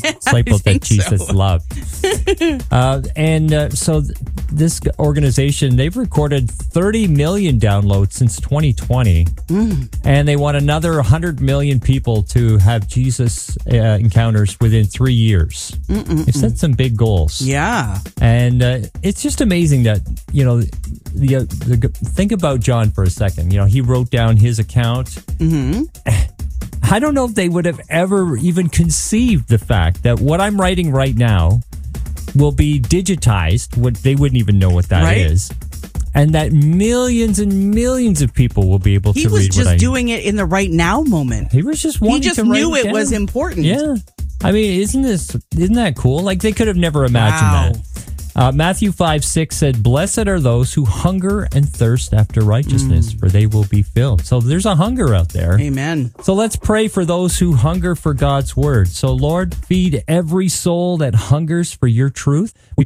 disciples that Jesus loved. So this organization, they've recorded 30 million downloads since 2020. And they want another 100 million people to have Jesus encounters within 3 years. They've set some big goals. Yeah. And it's just amazing that, think about John for a second. He wrote down his account. I don't know if they would have ever even conceived the fact that what I'm writing right now will be digitized. They wouldn't even know what that is. And that millions and millions of people will be able to read what He was just doing it in the right now moment. He was just wanting to write it down. He just knew it was important. Yeah. I mean, isn't that cool? Like, they could have never imagined that. Matthew 5:6 said, "Blessed are those who hunger and thirst after righteousness, for they will be filled." So there's a hunger out there. Amen. So let's pray for those who hunger for God's word. So, Lord, feed every soul that hungers for your truth. We